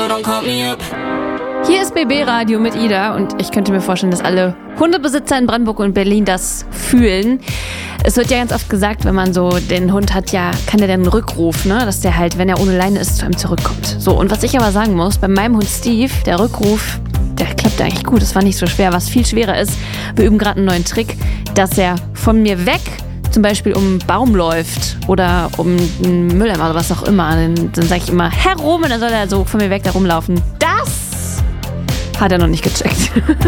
don't call me up. Hier ist BB Radio mit Ida und ich könnte mir vorstellen, dass alle Hundebesitzer in Brandenburg und Berlin das fühlen. Es wird ja ganz oft gesagt, wenn man so den Hund hat, ja, kann der denn einen Rückruf, ne? Dass der halt, wenn er ohne Leine ist, zu einem zurückkommt. So, und was ich aber sagen muss, bei meinem Hund Steve, der Rückruf, der klappt eigentlich gut, das war nicht so schwer. Was viel schwerer ist, wir üben gerade einen neuen Trick, dass er von mir weg zum Beispiel um einen Baum läuft oder um einen Mülleimer oder was auch immer. Dann sage ich immer herum und dann soll er so von mir weg da rumlaufen. Das hat er noch nicht gecheckt.